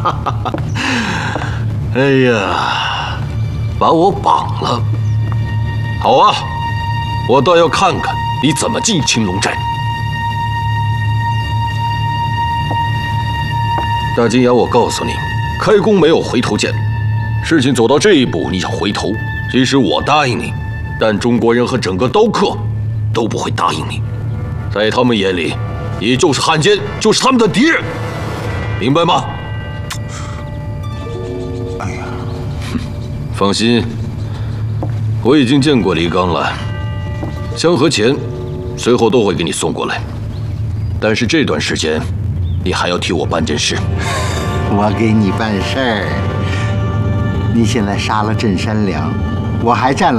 哎呀，把我绑了。好啊，我倒要看看你怎么进青龙寨。大金牙，我告诉你，开弓没有回头箭。事情走到这一步，你想回头，即使我答应你，但中国人和整个刀客都不会答应你。在他们眼里，你就是汉奸，就是他们的敌人，明白吗？ 哎呀， 放心，我已经见过李刚了，枪和钱随后都会给你送过来。但是这段时间，你还要替我办件事。 我给你办事儿。你现在杀了镇山良，我还占了